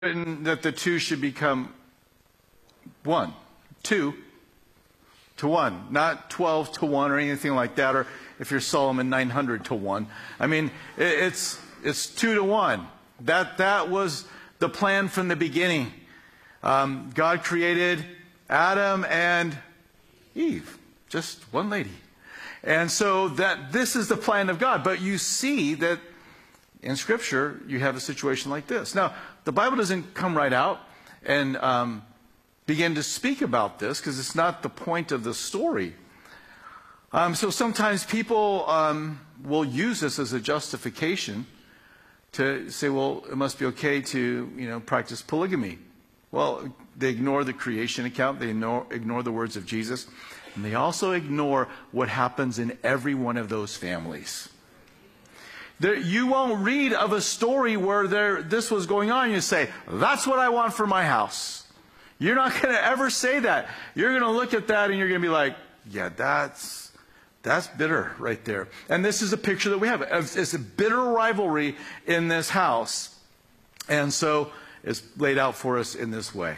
written that the two should become one. 2 to 1. Not 12 to 1 or anything like that, or if you're Solomon, 900 to 1. I mean, it's 2 to 1. That was the plan from the beginning. God created Adam and Eve, just one lady. And so this is the plan of God. But you see that in Scripture, you have a situation like this. Now, the Bible doesn't come right out and begin to speak about this, because it's not the point of the story. So sometimes people will use this as a justification to say, well, it must be okay to, practice polygamy. Well, they ignore the creation account. They ignore the words of Jesus. And they also ignore what happens in every one of those families. You won't read of a story where this was going on. You say, that's what I want for my house. You're not going to ever say that. You're going to look at that and you're going to be like, yeah, that's bitter right there. And this is a picture that we have. It's a bitter rivalry in this house. And so it's laid out for us in this way.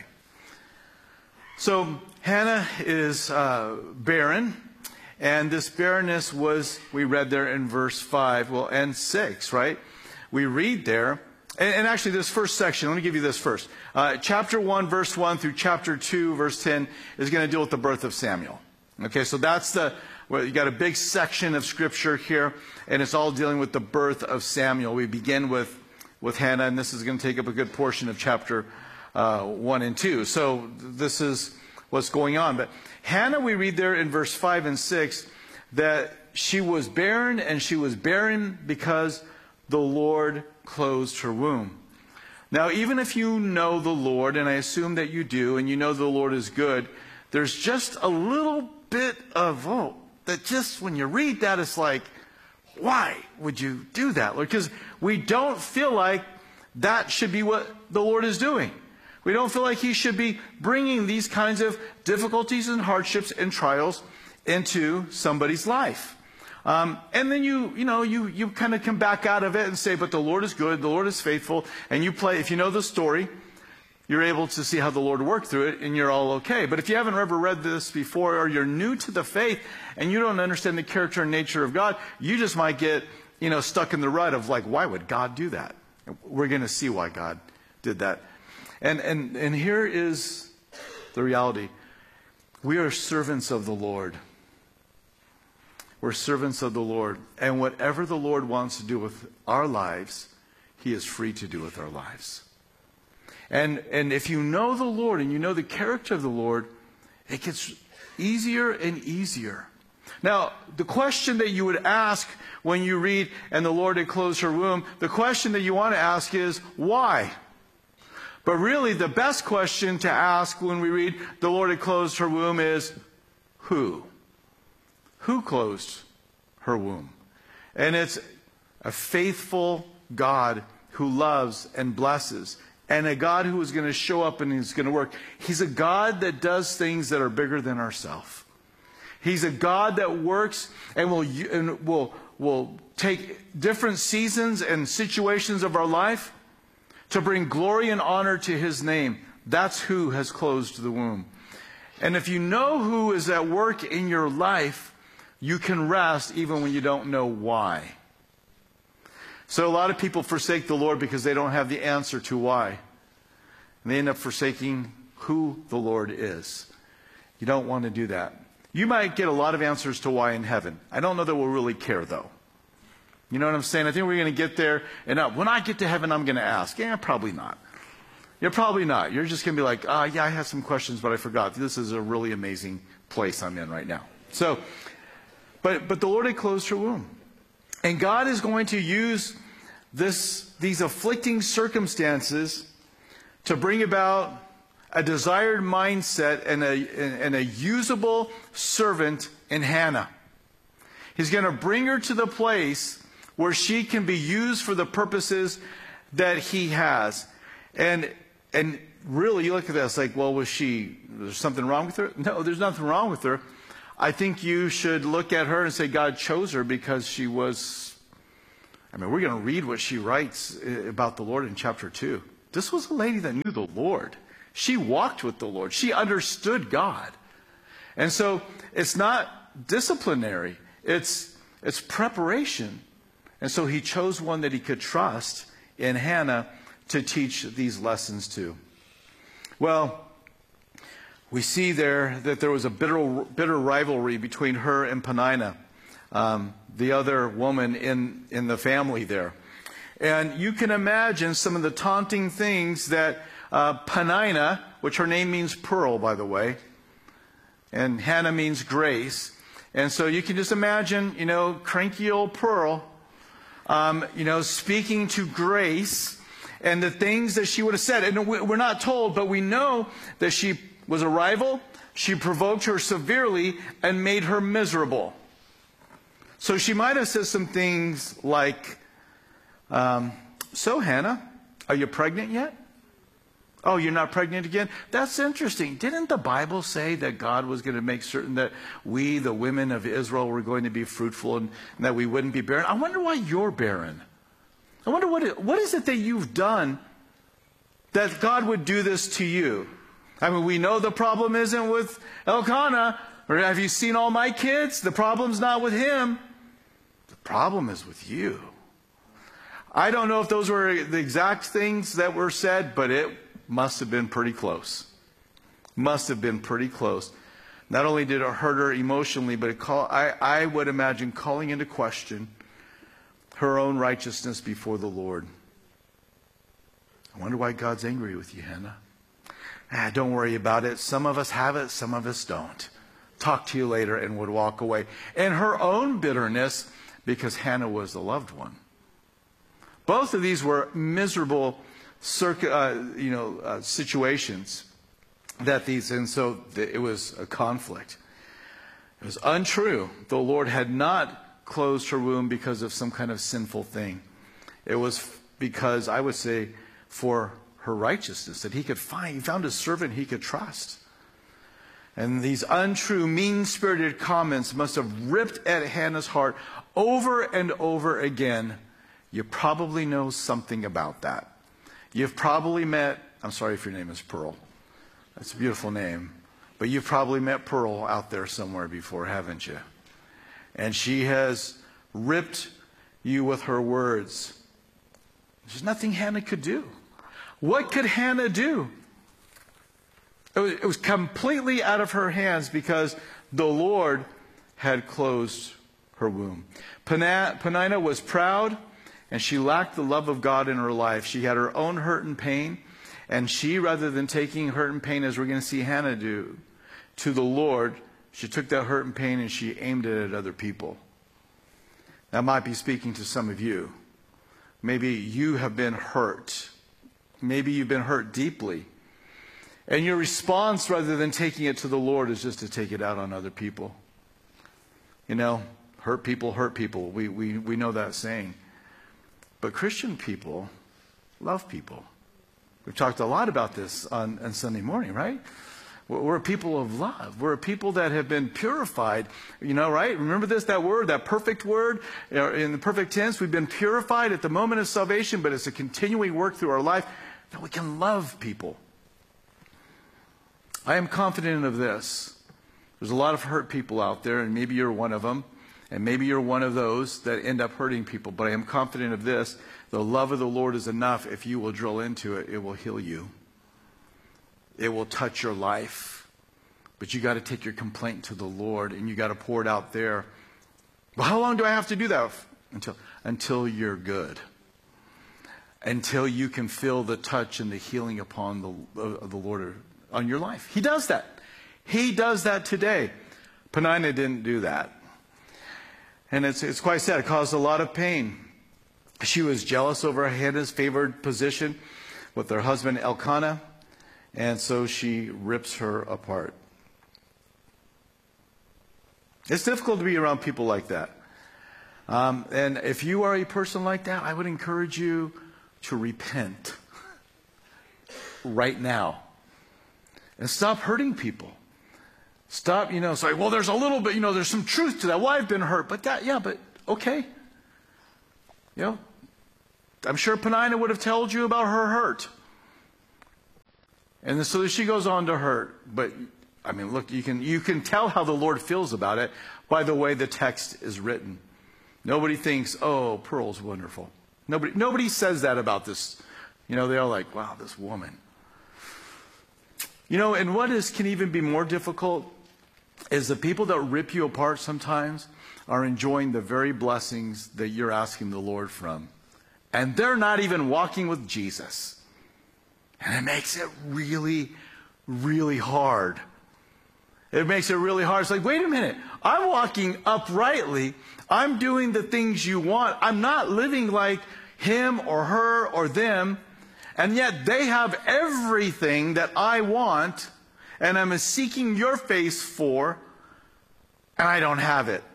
So Hannah is barren. And this barrenness was, we read there in verse 5, and 6, right? We read there, and actually this first section, let me give you this first. Chapter 1, verse 1 through chapter 2, verse 10 is going to deal with the birth of Samuel. Okay, so that's you got a big section of Scripture here, and it's all dealing with the birth of Samuel. We begin with Hannah, and this is going to take up a good portion of chapter 1 and 2. So this is what's going on. But Hannah, we read there in verse 5 and 6 that she was barren, and she was barren because the Lord closed her womb. Now, even if you know the Lord, and I assume that you do, and you know the Lord is good, there's just a little bit of, that just when you read that, it's like, why would you do that, Lord? Because we don't feel like that should be what the Lord is doing. We don't feel like He should be bringing these kinds of difficulties and hardships and trials into somebody's life. And then you kind of come back out of it and say, but the Lord is good, the Lord is faithful. And if you know the story, you're able to see how the Lord worked through it, and you're all okay. But if you haven't ever read this before, or you're new to the faith, and you don't understand the character and nature of God, you just might get, stuck in the rut of like, why would God do that? We're going to see why God did that. And here is the reality. We are servants of the Lord. We're servants of the Lord. And whatever the Lord wants to do with our lives, He is free to do with our lives. And if you know the Lord and you know the character of the Lord, it gets easier and easier. Now, the question that you would ask when you read, and the Lord had closed her womb, the question that you want to ask is, why? But really, the best question to ask when we read, the Lord had closed her womb, is, who? Who closed her womb? And it's a faithful God who loves and blesses, and a God who is going to show up and is going to work. He's a God that does things that are bigger than ourselves. He's a God that works and will take different seasons and situations of our life to bring glory and honor to His name. That's who has closed the womb. And if you know who is at work in your life, you can rest even when you don't know why. So a lot of people forsake the Lord because they don't have the answer to why. And they end up forsaking who the Lord is. You don't want to do that. You might get a lot of answers to why in heaven. I don't know that we'll really care, though. You know what I'm saying? I think we're going to get there, and when I get to heaven, I'm going to ask. Yeah, probably not. You're probably not. You're just going to be like, yeah, I have some questions, but I forgot. This is a really amazing place I'm in right now. So, but the Lord had closed her womb. And God is going to use these afflicting circumstances to bring about a desired mindset and a usable servant in Hannah. He's going to bring her to the place where she can be used for the purposes that He has. And really, you look at this like, well, was there something wrong with her? No, there's nothing wrong with her. I think you should look at her and say God chose her because she was, we're going to read what she writes about the Lord in chapter 2. This was a lady that knew the Lord. She walked with the Lord. She understood God. And so it's not disciplinary. It's preparation. And so he chose one that he could trust in Hannah to teach these lessons to. Well, we see there that there was a bitter rivalry between her and Peninnah, the other woman in the family there. And you can imagine some of the taunting things that Peninnah, which her name means pearl, by the way, and Hannah means grace. And so you can just imagine, cranky old Pearl, speaking to Grace and the things that she would have said. And we're not told, but we know that she was a rival. She provoked her severely and made her miserable. So she might have said some things like, so Hannah, are you pregnant yet? Oh, you're not pregnant again? That's interesting. Didn't the Bible say that God was going to make certain that we, the women of Israel, were going to be fruitful and that we wouldn't be barren? I wonder why you're barren. I wonder what is it that you've done that God would do this to you? I mean, we know the problem isn't with Elkanah, or have you seen all my kids? The problem's not with him. The problem is with you. I don't know if those were the exact things that were said, but it must have been pretty close. Must have been pretty close. Not only did it hurt her emotionally, but I would imagine calling into question her own righteousness before the Lord. I wonder why God's angry with you, Hannah. Don't worry about it. Some of us have it, some of us don't. Talk to you later, and would walk away. And her own bitterness because Hannah was the loved one. Both of these were miserable situations and so it was a conflict. It was untrue. The Lord had not closed her womb because of some kind of sinful thing. It was because, I would say, for her righteousness, that he found a servant he could trust. And these untrue, mean-spirited comments must have ripped at Hannah's heart over and over again. You probably know something about that. You've probably met, I'm sorry if your name is Pearl. That's a beautiful name. But you've probably met Pearl out there somewhere before, haven't you? And she has ripped you with her words. There's nothing Hannah could do. What could Hannah do? It was completely out of her hands because the Lord had closed her womb. Peninnah was proud, and she lacked the love of God in her life. She had her own hurt and pain, and she, rather than taking hurt and pain, as we're going to see Hannah do, to the Lord, she took that hurt and pain and she aimed it at other people. That might be speaking to some of you. Maybe you have been hurt. Maybe you've been hurt deeply. And your response, rather than taking it to the Lord, is just to take it out on other people. Hurt people hurt people. We know that saying. But Christian people love people. We've talked a lot about this on Sunday morning, right? We're a people of love. We're a people that have been purified, right? Remember that word, that perfect word, in the perfect tense. We've been purified at the moment of salvation, but it's a continuing work through our life that we can love people. I am confident of this. There's a lot of hurt people out there, and maybe you're one of them. And maybe you're one of those that end up hurting people. But I am confident of this. The love of the Lord is enough. If you will drill into it, it will heal you. It will touch your life. But you got to take your complaint to the Lord, and you got to pour it out there. Well, how long do I have to do that? Until you're good. Until you can feel the touch and the healing upon the Lord on your life. He does that. He does that today. Peninnah didn't do that. And it's quite sad. It caused a lot of pain. She was jealous over Hannah's favored position with her husband Elkanah, and so she rips her apart. It's difficult to be around people like that. And if you are a person like that, I would encourage you to repent right now and stop hurting people. Stop, say, well, there's a little bit, there's some truth to that. Well, I've been hurt, but okay. I'm sure Peninnah would have told you about her hurt. And then, so she goes on to hurt. But, I mean, look, you can tell how the Lord feels about it by the way the text is written. Nobody thinks, oh, Pearl's wonderful. Nobody says that about this. You know, they're all like, wow, this woman. You know, and can even be more difficult is the people that rip you apart sometimes are enjoying the very blessings that you're asking the Lord from. And they're not even walking with Jesus. And it makes it really, really hard. It makes it really hard. It's like, wait a minute. I'm walking uprightly. I'm doing the things you want. I'm not living like him or her or them. And yet they have everything that I want. And I'm seeking your face for. And I don't have it.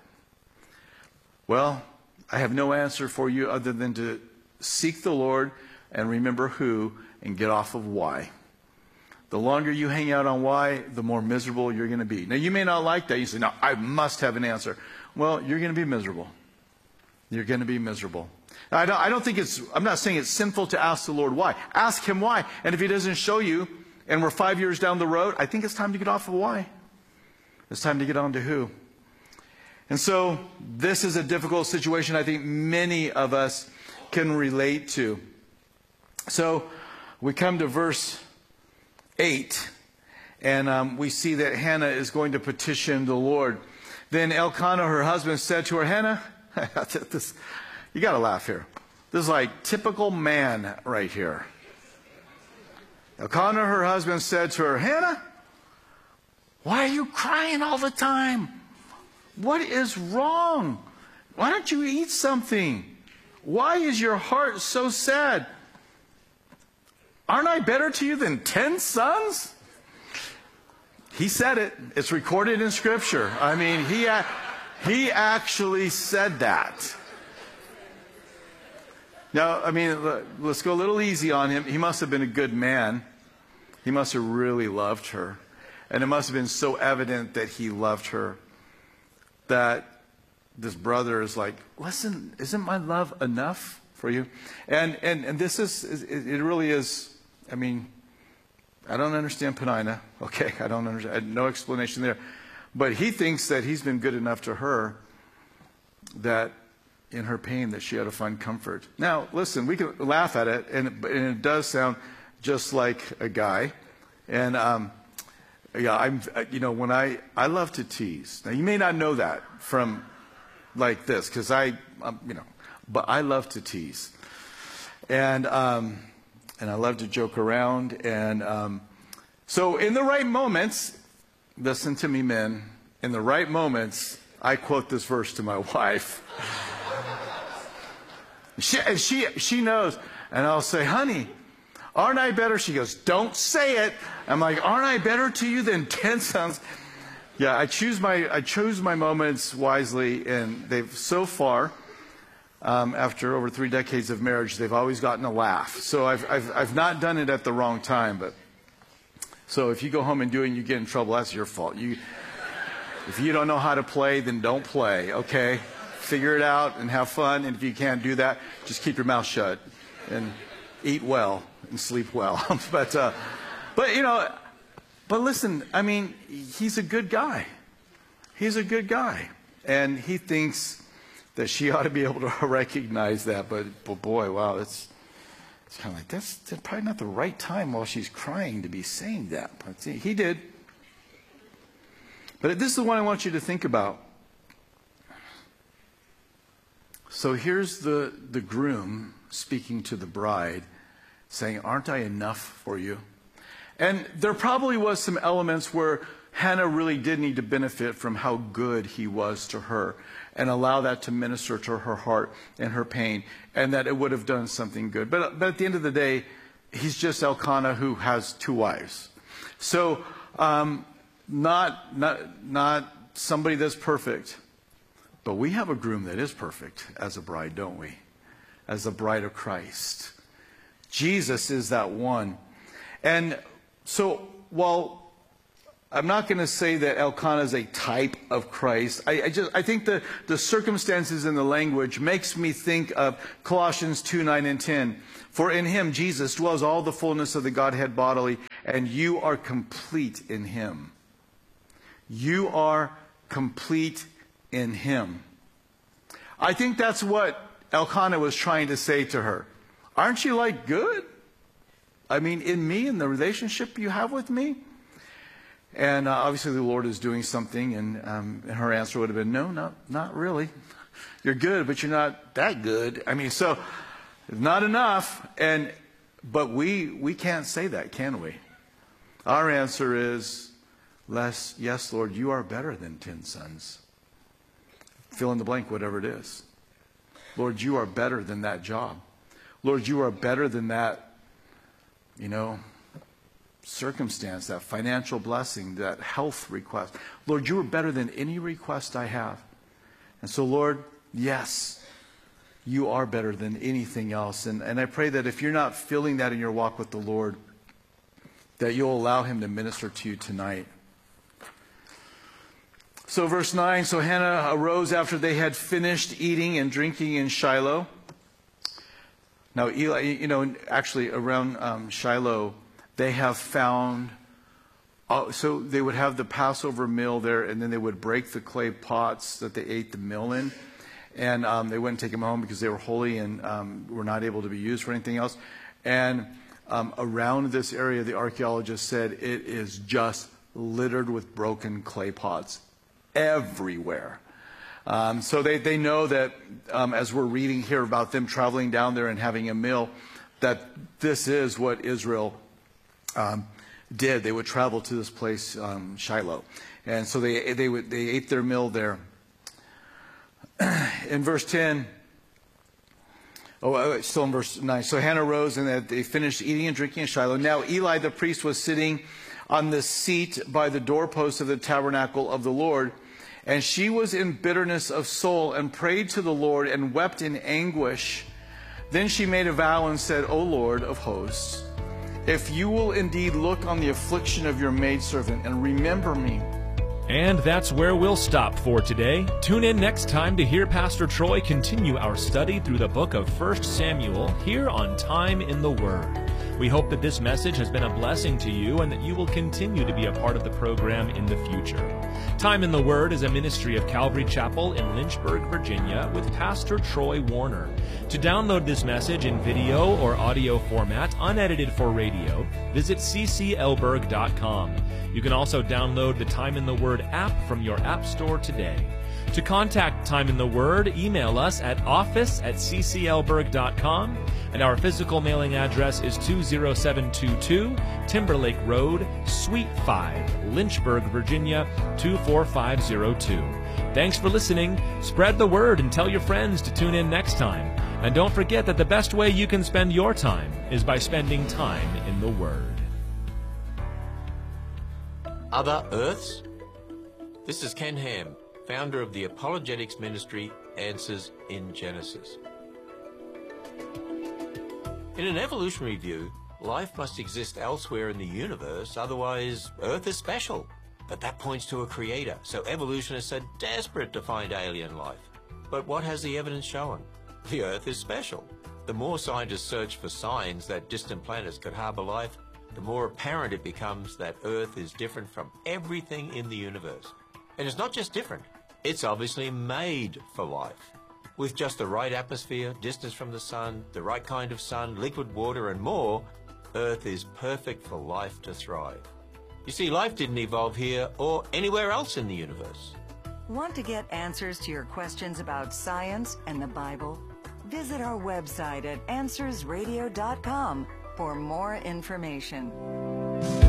Well, I have no answer for you other than to seek the Lord and remember who and get off of why. The longer you hang out on why, the more miserable you're going to be. Now, you may not like that. You say, no, I must have an answer. Well, you're going to be miserable. You're going to be miserable. Now, I don't think I'm not saying it's sinful to ask the Lord why. Ask him why. And if he doesn't show you, and we're 5 years down the road, I think it's time to get off of why. It's time to get on to who. And so, this is a difficult situation I think many of us can relate to. So, we come to verse 8, and we see that Hannah is going to petition the Lord. Then Elkanah, her husband, said to her, Hannah, you got to laugh here. This is like typical man right here. Elkanah, her husband, said to her, Hannah, why are you crying all the time? What is wrong? Why don't you eat something? Why is your heart so sad? Aren't I better to you than 10 sons? He said it. It's recorded in Scripture. I mean, he actually said that. Now, I mean, let's go a little easy on him. He must have been a good man. He must have really loved her. And it must have been so evident that he loved her that this brother is like, listen, isn't my love enough for you? And this it really is, I mean, I don't understand Penina. Okay, I don't understand. No explanation there. But he thinks that he's been good enough to her that in her pain that she had to find comfort. Now, listen, we can laugh at it, and it does sound just like a guy. And yeah, when I love to tease. Now, you may not know that from like this, because but I love to tease, and I love to joke around, and so in the right moments, listen to me, men. In the right moments, I quote this verse to my wife. She knows, and I'll say, honey, aren't I better? She goes, don't say it. I'm like, aren't I better to you than 10 sons? Yeah, I chose my moments wisely, and they've so far, after over 3 decades of marriage, they've always gotten a laugh. So I've not done it at the wrong time, but so if you go home and do it and you get in trouble, that's your fault. If you don't know how to play, then don't play, okay? Figure it out and have fun, and if you can't do that, just keep your mouth shut and eat well and sleep well. But listen, I mean, he's a good guy. He's a good guy. And he thinks that she ought to be able to recognize that. But boy, wow, it's kind of like, that's probably not the right time while she's crying to be saying that. But see, he did. But this is the one I want you to think about. So here's the groom speaking to the bride, saying, aren't I enough for you? And there probably was some elements where Hannah really did need to benefit from how good he was to her and allow that to minister to her heart and her pain, and that it would have done something good. But at the end of the day, he's just Elkanah who has 2 wives. So not somebody that's perfect, but we have a groom that is perfect as a bride, don't we? As a bride of Christ. Jesus is that one. And so, while I'm not going to say that Elkanah is a type of Christ, I think the circumstances in the language makes me think of Colossians 2:9 and 10. For in him, Jesus, dwells all the fullness of the Godhead bodily, and you are complete in him. You are complete in him. I think that's what Elkanah was trying to say to her. Aren't you like good? I mean, in me, in the relationship you have with me? And obviously the Lord is doing something, and her answer would have been, no, not really. You're good, but you're not that good. I mean, so not enough. But we can't say that, can we? Our answer is, yes, Lord, you are better than 10 sons. Fill in the blank, whatever it is. Lord, you are better than that job. Lord, you are better than that, circumstance, that financial blessing, that health request. Lord, you are better than any request I have. And so, Lord, yes, you are better than anything else. And I pray that if you're not feeling that in your walk with the Lord, that you'll allow him to minister to you tonight. So verse 9, so Hannah arose after they had finished eating and drinking in Shiloh. Now, Eli, actually around Shiloh, they have found, so they would have the Passover meal there, and then they would break the clay pots that they ate the meal in. And they wouldn't take them home because they were holy and were not able to be used for anything else. And around this area, the archaeologists said it is just littered with broken clay pots everywhere. So they know that as we're reading here about them traveling down there and having a meal, that this is what Israel did. They would travel to this place, Shiloh. And so they ate their meal there. In verse 10, still in verse 9. So Hannah rose and they finished eating and drinking in Shiloh. Now Eli the priest was sitting on the seat by the doorpost of the tabernacle of the Lord. And she was in bitterness of soul and prayed to the Lord and wept in anguish. Then she made a vow and said, O Lord of hosts, if you will indeed look on the affliction of your maidservant and remember me. And that's where we'll stop for today. Tune in next time to hear Pastor Troy continue our study through the book of 1 Samuel here on Time in the Word. We hope that this message has been a blessing to you and that you will continue to be a part of the program in the future. Time in the Word is a ministry of Calvary Chapel in Lynchburg, Virginia, with Pastor Troy Warner. To download this message in video or audio format, unedited for radio, visit cclberg.com. You can also download the Time in the Word app from your app store today. To contact Time in the Word, email us at office@cclberg.com, and our physical mailing address is 20722 Timberlake Road, Suite 5, Lynchburg, Virginia 24502. Thanks for listening. Spread the word and tell your friends to tune in next time. And don't forget that the best way you can spend your time is by spending time in the Word. Other Earths? This is Ken Ham, founder of the apologetics ministry Answers in Genesis. In an evolutionary view, life must exist elsewhere in the universe, otherwise Earth is special. But that points to a creator, so evolutionists are desperate to find alien life. But what has the evidence shown? The Earth is special. The more scientists search for signs that distant planets could harbor life, the more apparent it becomes that Earth is different from everything in the universe. And it's not just different, it's obviously made for life. With just the right atmosphere, distance from the sun, the right kind of sun, liquid water and more, Earth is perfect for life to thrive. You see, life didn't evolve here or anywhere else in the universe. Want to get answers to your questions about science and the Bible? Visit our website at AnswersRadio.com for more information.